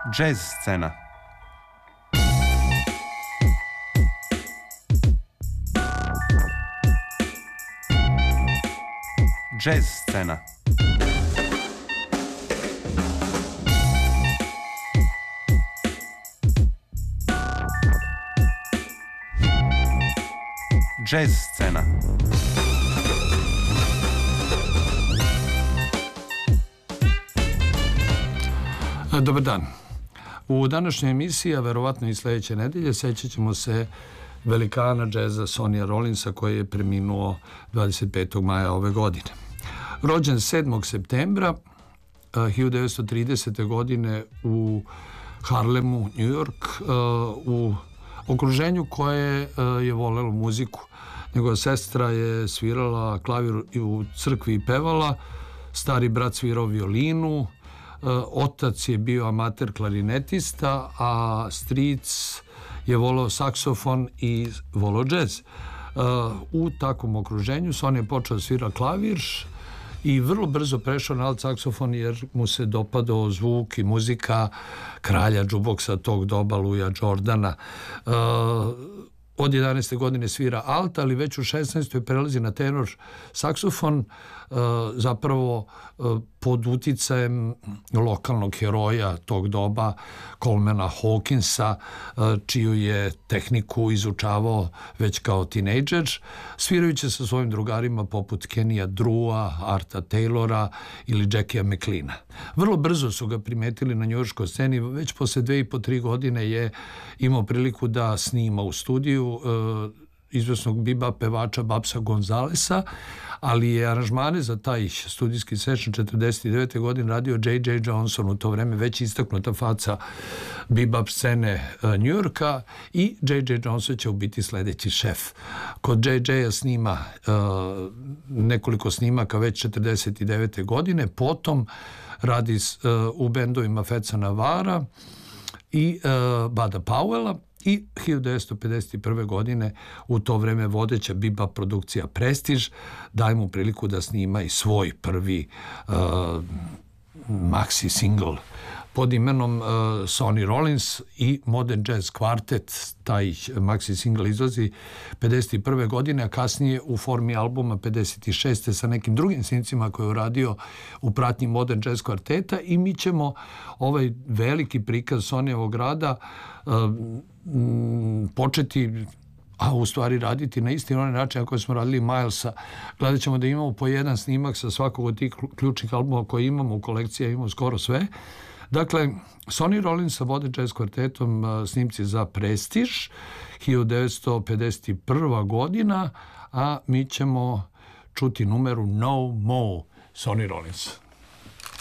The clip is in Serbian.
Jazz scena. Jazz scena. Jazz scena. Dobar dan. U današnjoj emisiji, a verovatno i sledeće nedelje, sećat ćemo se velikana džeza Sonnya Rollinsa koji je preminuo 25. maja ove godine. Rođen 7. septembra 1930. godine u Harlemu, New York, u okruženju koje je volelo muziku. Njegova sestra je svirala klavir u crkvi i pevala, stari brat svirao violinu, otac je bio amater klarinetista, a stric je volao saksofon i volao džez. U takvom okruženju Sonny je počeo svira klavir i vrlo brzo prešao na alt saksofon jer mu se dopadao zvuk i muzika kralja džuboksa tog doba, Louisa Jordana. Od 11. godine svira alt, ali već u 16. prelazi na tenor saksofon, zapravo pod uticajem lokalnog heroja tog doba, Colemana Hawkinsa, čiju je tehniku izučavao već kao tinejdžer, svirajući sa svojim drugarima poput Kennya Drewa, Arta Taylora ili Jackia McLeana. Vrlo brzo su ga primetili na njujorškoj sceni, već posle 2,5-3 godine je imao priliku da snima u studiju izvesnog biba pevača Babsa Gonzalesa, ali je aranžmane za taj studijski session 49. godine radio J.J. Johnson, u to vreme već istaknuta faca bebop scene Njujorka, i J.J. Johnson će biti sledeći šef. Kod J.J.-a snima nekoliko snimaka već 49. godine, potom radi u bendovima Fatsa Navara i Budda Powella, i 1951. godine, u to vreme vodeća bebop produkcija Prestige, daje mu priliku da snima i svoj prvi maxi single pod imenom Sonny Rollins i Modern Jazz Quartet. Taj maxi single izlazi 51. godine, a kasnije u formi albuma 56. sa nekim drugim snimcima koje je uradio u pratnji Modern Jazz Quarteta, i mi ćemo ovaj veliki prikaz Sonnyevog rada početi, a u stvari raditi na isti onaj način ako smo radili Milesa. Gledat ćemo da imamo po jedan snimak sa svakog od tih ključnih albuma koje imamo u kolekciji, imamo skoro sve. Dakle, Sonny Rollins sa Modern Jazz Quartetom, snimci za Prestige, 1951. godina, a mi ćemo čuti numeru No More Sonny Rollins.